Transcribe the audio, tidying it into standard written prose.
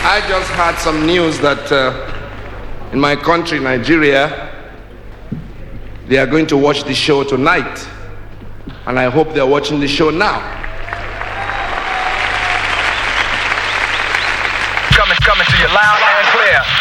I just had some news that in my country, Nigeria, they are going to watch the show tonight. And I hope they're watching the show now. Coming to you loud and clear.